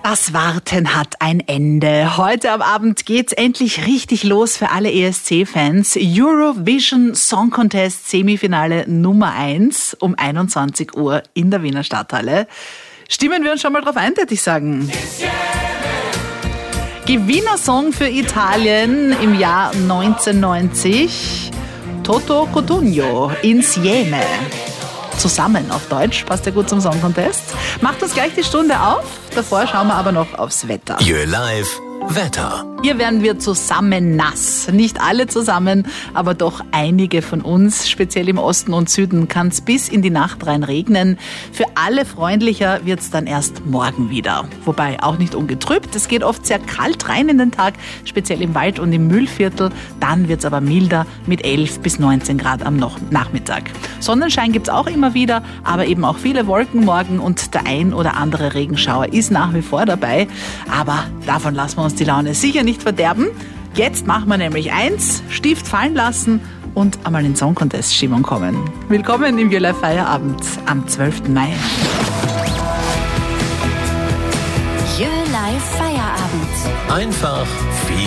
Das Warten hat einEnde. Heute am Abend geht's endlich richtig los für alle ESC-Fans. Eurovision Song Contest Semifinale Nummer 1 um 21 Uhr in der Wiener Stadthalle. Stimmen wir uns schon mal drauf ein, würde ich sagen. Gewinnersong für Italien im Jahr 1990. Toto Cutugno, Insieme. Zusammen auf Deutsch, passt ja gut zum Song Contest. Macht uns gleich die Stunde auf. Davor schauen wir aber noch aufs Wetter. You're live. Wetter. Hier werden wir zusammen nass. Nicht alle zusammen, aber doch einige von uns. Speziell im Osten und Süden kann es bis in die Nacht rein regnen. Für alle freundlicher wird es dann erst morgen wieder. Wobei auch nicht ungetrübt. Es geht oft sehr kalt rein in den Tag, speziell im Wald und im Mühlviertel. Dann wird es aber milder mit 11 bis 19 Grad am Nachmittag. Sonnenschein gibt es auch immer wieder, aber eben auch viele Wolken morgen und der ein oder andere Regenschauer ist nach wie vor dabei. Aber davon lassen wir uns die Laune sicher nicht verderben. Jetzt machen wir nämlich eins, Stift fallen lassen und einmal in Song Contest Stimmung kommen. Willkommen im You're Live Feierabend am 12. Mai. You're Live Feierabend. Einfach viel